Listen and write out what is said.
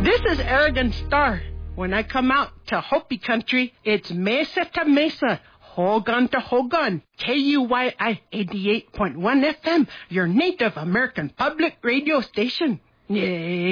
This is Arrogant Star. When I come out to Hopi country, it's mesa to mesa, Hogan to Hogan, KUYI 88.1 FM, your Native American public radio station. Yay.